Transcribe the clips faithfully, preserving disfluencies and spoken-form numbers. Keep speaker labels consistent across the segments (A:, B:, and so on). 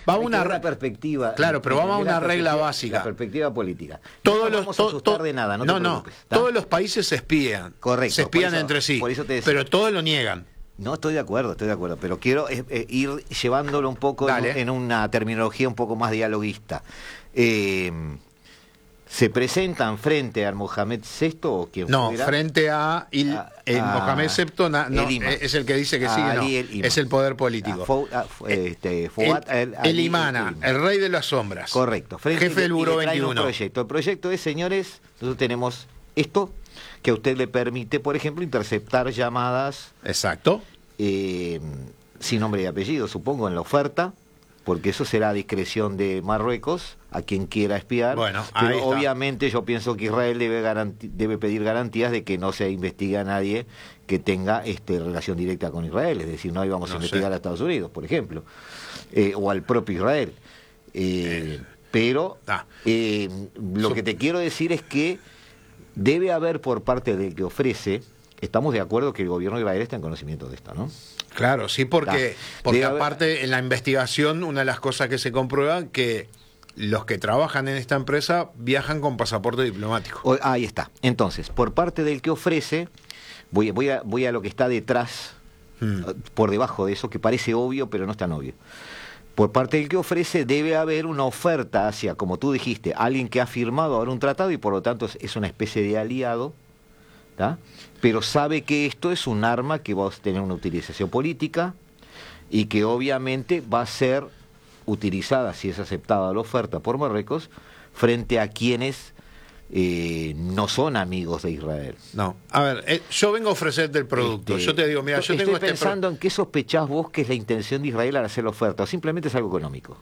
A: va
B: Hay
A: una
B: que ver la perspectiva.
A: Claro, pero vamos a una
B: la
A: regla
B: perspectiva-
A: básica.
B: La perspectiva política.
A: Todos
B: no
A: los
B: vamos a
A: to-
B: asustar
A: to-
B: de nada, no,
A: no,
B: te
A: no,
B: preocupes, ¿tá?
A: todos los países se espían.
B: Correcto,
A: Se espían
B: por eso-
A: entre sí.
B: por eso te decía.
A: Pero todos lo niegan.
B: No, estoy de acuerdo, estoy de acuerdo, pero quiero eh, eh, ir llevándolo un poco en,
A: Dale.
B: en una terminología un poco más dialoguista. Eh, ¿Se presentan frente al Mohamed sexto o quien
A: No,
B: fuera?
A: frente a il-
B: A-
A: el
B: a-
A: Mohamed sexto na- no,
B: el imam.
A: es el que dice que
B: A
A: sigue, no,
B: Ali el imam.
A: es el poder político.
B: A Fou- a F- este,
A: El,
B: Fouad
A: el,
B: al- Ali
A: imana,
B: imam.
A: el rey de las sombras.
B: Correcto. Frente
A: Jefe
B: y-
A: del
B: y
A: Buró
B: le traen un
A: veintiuno.
B: proyecto. El proyecto es, señores, nosotros tenemos esto que a usted le permite, por ejemplo, interceptar llamadas
A: Exacto.
B: eh, sin nombre y apellido, supongo, en la oferta, porque eso será a discreción de Marruecos, a quien quiera espiar.
A: Bueno, ahí
B: pero
A: está.
B: obviamente yo pienso que Israel debe, garanti- debe pedir garantías de que no se investigue a nadie que tenga este, relación directa con Israel, es decir, no íbamos
A: No
B: a investigar
A: sé.
B: a Estados Unidos, por ejemplo, eh, o al propio Israel. Eh, pero
A: ah.
B: eh, lo
A: Sup-
B: que te quiero decir es que debe haber por parte del que ofrece, estamos de acuerdo que el gobierno de Israel está en conocimiento de esto, ¿no?
A: Claro, sí, porque,
B: Está.
A: porque
B: Debe haber-
A: aparte en la investigación una de las cosas que se comprueba que los que trabajan en esta empresa viajan con pasaporte diplomático.
B: O- ahí está. Entonces, por parte del que ofrece, voy, voy, a, voy a lo que está detrás,
A: Hmm.
B: eh, por debajo de eso, que parece obvio, pero no es tan obvio. Por parte del que ofrece debe haber una oferta hacia, como tú dijiste, alguien que ha firmado ahora un tratado y por lo tanto es, es una especie de aliado, ¿tá? Pero sabe que esto es un arma que va a tener una utilización política y que obviamente va a ser utilizada, si es aceptada la oferta por Marruecos, frente a quienes eh, no son amigos de Israel.
A: No, a ver, eh, yo vengo a ofrecerte el producto.
B: Este,
A: yo te digo, mira, yo
B: estoy
A: tengo este pro-
B: pensando en qué sospechás vos que es la intención de Israel al hacer la oferta, o simplemente es algo económico.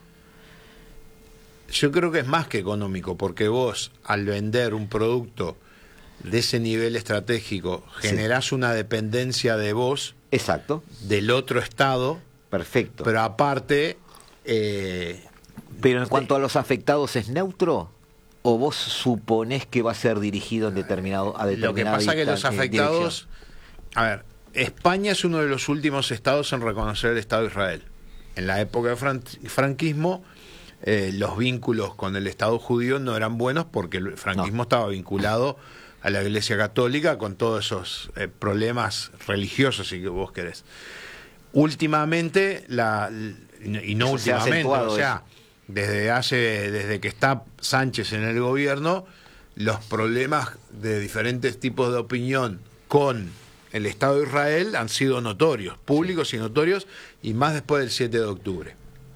A: Yo creo que es más que económico, porque vos, al vender un producto de ese nivel estratégico,
B: Sí.
A: generás una dependencia de vos,
B: Exacto,
A: del otro Estado,
B: perfecto. Pero,
A: pero aparte, eh,
B: en cuanto a los afectados, ¿es neutro? ¿O vos suponés que va a ser dirigido en determinado, a
A: lo que
B: determinada
A: pasa es que los
B: distan- eh,
A: afectados... A ver, España es uno de los últimos estados en reconocer el Estado de Israel. En la época del fran- franquismo, eh, los vínculos con el Estado judío no eran buenos porque el franquismo
B: No.
A: estaba vinculado a la Iglesia Católica con todos esos eh, problemas religiosos, si que vos querés. Últimamente, la, y no
B: Eso se ha
A: últimamente,
B: acentuado
A: o sea, desde hace, desde que está Sánchez en el gobierno, los problemas de diferentes tipos de opinión con el Estado de Israel han sido notorios, públicos y notorios, y más después del siete de octubre.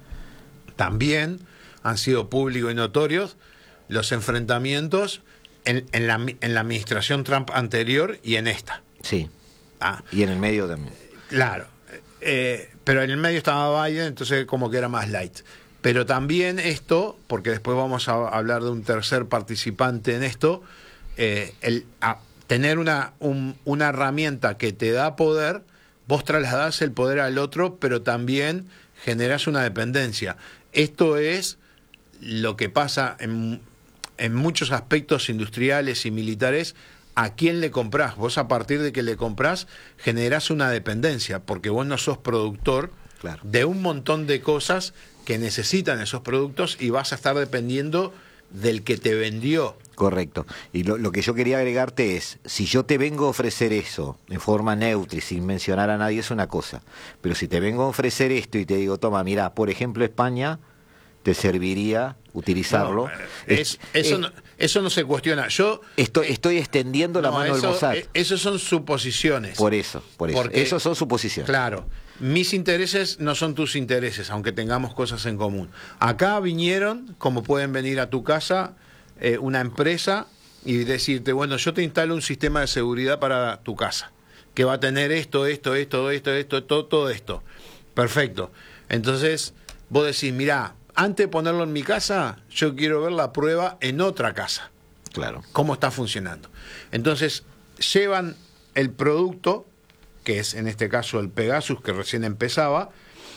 A: También han sido públicos y notorios los enfrentamientos en, en, la, en la administración Trump anterior y en esta.
B: Sí,
A: Ah,
B: y en el medio también.
A: claro, eh, pero en el medio estaba Biden, entonces como que era más light. Pero también esto, porque después vamos a hablar de un tercer participante en esto, eh, el a, tener una, un, una herramienta que te da poder, vos trasladás el poder al otro, pero también generás una dependencia. Esto es lo que pasa en, en muchos aspectos industriales y militares. ¿A quién le comprás? Vos, a partir de que le comprás, generás una dependencia, porque vos no sos productor
B: Claro.
A: de un montón de cosas que necesitan esos productos y vas a estar dependiendo del que te vendió.
B: Correcto. Y lo, lo que yo quería agregarte es, si yo te vengo a ofrecer eso en forma neutra y sin mencionar a nadie es una cosa, pero si te vengo a ofrecer esto y te digo, toma, mira, por ejemplo, España te serviría utilizarlo.
A: No, es,
B: Es-
A: eso,
B: es-
A: no, eso no se cuestiona. Yo
B: estoy, estoy extendiendo la
A: no,
B: mano
A: eso,
B: del Mossad.
A: eh, eso son suposiciones.
B: Por eso, por eso.
A: Porque-
B: Esos son suposiciones.
A: Claro, mis intereses no son tus intereses, aunque tengamos cosas en común. Acá vinieron, como pueden venir a tu casa, eh, una empresa y decirte, bueno, yo te instalo un sistema de seguridad para tu casa, que va a tener esto, esto, esto, esto, esto, todo, todo esto. Perfecto. Entonces, vos decís, mirá, antes de ponerlo en mi casa, yo quiero ver la prueba en otra casa.
B: Claro.
A: Cómo está funcionando. Entonces, llevan el producto, que es en este caso el Pegasus, que recién empezaba,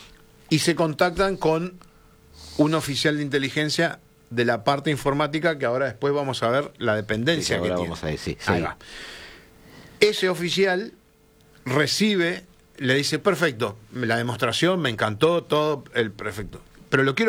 A: y se contactan con un oficial de inteligencia de la parte informática, que ahora después vamos a ver la dependencia
B: Sí,
A: que
B: ahora
A: tiene.
B: vamos a decir, sí.
A: Ahí va. Ese oficial recibe, le dice, perfecto, la demostración me encantó, todo, el perfecto, pero lo quiero